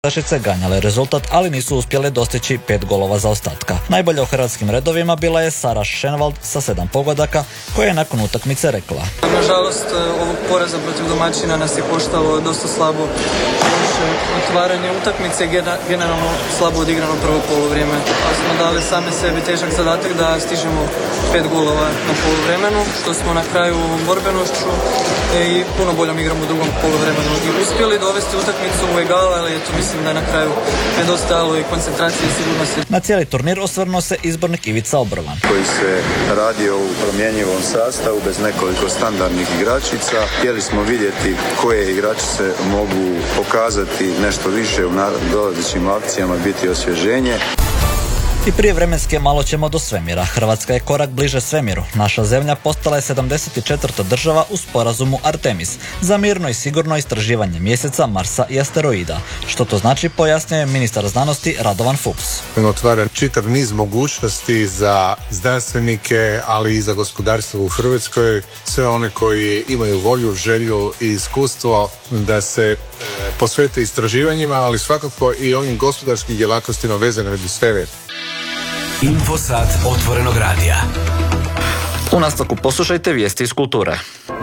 Nogometašice ganjale rezultat, ali nisu uspjele dostići 5 golova zaostatka. Najbolja u hrvatskim redovima bila je Sara Šenvald sa 7 pogodaka, koja je nakon utakmice rekla: Nažalost, ovog poraza protiv domaćina nas je koštalo dosta slabo otvaranje utakmice, generalno slabo odigrano prvo polovrijeme. Ali smo dali sami sebi težak zadatak da stižemo 5 golova na poluvremenu, što smo na kraju borbenošću i puno boljom igrom u drugom poluvremenu i uspjeli dovesti utakmicu u egal, ali eto, mislim da na kraju nedostajalo i koncentracije i sigurnosti. Na cijeli turnir osvrnuo se izbornik Ivica Obrvan, koji se radio u promjenjivom sastavu bez nekoliko standardnih igračica. Htjeli smo vidjeti koje igračice mogu pokazati nešto više u dolazećim akcijama, biti osvježenje. I prije vremenske malo ćemo do svemira. Hrvatska je korak bliže svemiru. Naša zemlja postala je 74. država u sporazumu Artemis za mirno i sigurno istraživanje mjeseca, Marsa i asteroida. Što to znači, pojasnio je ministar znanosti Radovan Fuchs. Otvara čitav niz mogućnosti za znanstvenike, ali i za gospodarstvo u Hrvatskoj. Sve one koji imaju volju, želju i iskustvo da se posvete istraživanjima, ali svakako i onim gospodarskim djelatnostima vezanim uz svemir. Infosat otvorenog radija. U nastavku poslušajte vijesti iz kulture.